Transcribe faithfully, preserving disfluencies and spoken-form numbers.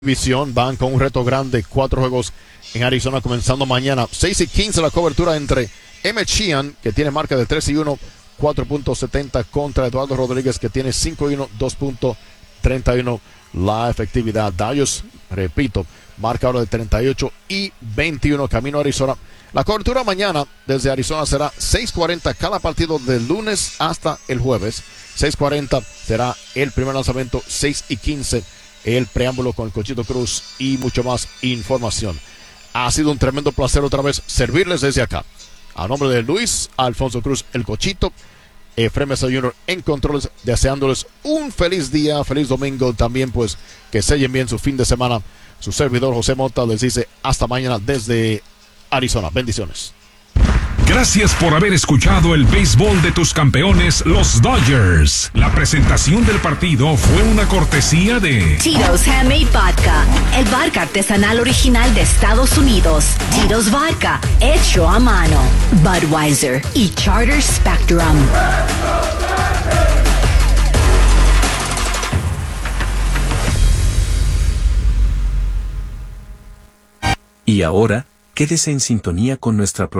división van con un reto grande, cuatro juegos en Arizona comenzando mañana. seis y quince la cobertura entre M. Sheehan, que tiene marca de tres y uno, cuatro punto setenta, contra Eduardo Rodríguez, que tiene cinco y uno, dos punto treinta y uno la efectividad. Dallos, repito, marca ahora de treinta y ocho y veintiuno, camino a Arizona. La cobertura mañana desde Arizona será seis cuarenta cada partido del lunes hasta el jueves. seis cuarenta será el primer lanzamiento, seis y quince el preámbulo con el Cochito Cruz y mucho más información. Ha sido un tremendo placer otra vez servirles desde acá. A nombre de Luis Alfonso Cruz, el Cochito, Efraín Mesa junior en controles, deseándoles un feliz día, feliz domingo, también pues que sellen bien su fin de semana. Su servidor José Mota les dice hasta mañana desde Arizona. Bendiciones. Gracias por haber escuchado el béisbol de tus campeones, los Dodgers. La presentación del partido fue una cortesía de Tito's Handmade Vodka, el vodka artesanal original de Estados Unidos. Tito's Vodka, hecho a mano. Budweiser y Charter Spectrum. Y ahora, quédese en sintonía con nuestra programación.